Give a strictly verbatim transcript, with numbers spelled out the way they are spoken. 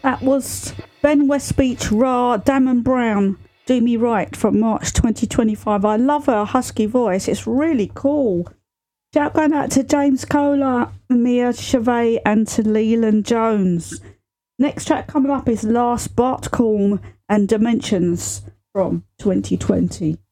That was Ben Westbeach, Ra, Damon Brown, Do Me Right from March twenty twenty-five. I love her husky voice. It's really cool. Shout going out to James Kohler, Mia Chevet and to Leland Jones. Next track coming up is Last Bartcorn and Dimensions from twenty twenty.